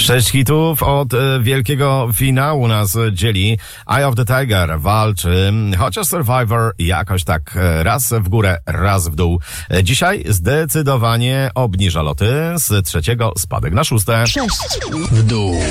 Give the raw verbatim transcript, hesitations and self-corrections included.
Sześć hitów od e, wielkiego finału nas dzieli. Eye of the Tiger walczy, chociaż Survivor jakoś tak e, raz w górę, raz w dół. E, dzisiaj zdecydowanie obniża loty, z trzeciego spadek na szóste. Sześć w dół.